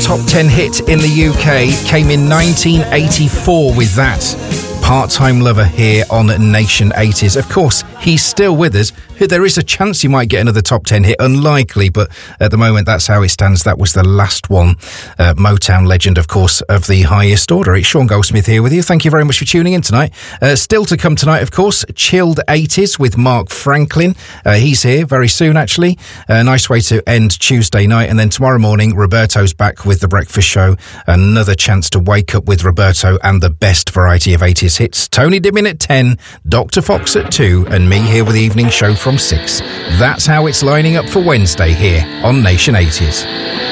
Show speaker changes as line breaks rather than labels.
top 10 hit in the UK came in 1984 with that. Part-Time Lover here on Nation 80s. Of course, he's still with us. There is a chance you might get another top 10 hit. Unlikely, but at the moment, that's how it stands. That was the last one. Motown legend, of course, of the highest order. It's Sean Goldsmith here with you. Thank you very much for tuning in tonight. Still to come tonight, of course, Chilled 80s with Mark Franklin. He's here very soon, actually. A nice way to end Tuesday night. And then tomorrow morning, Roberto's back with The Breakfast Show. Another chance to wake up with Roberto and the best variety of 80s hits. Tony Dibbin at 10, Dr. Fox at 2, and me here with the evening show from 6. That's how it's lining up for Wednesday here on Nation 80s.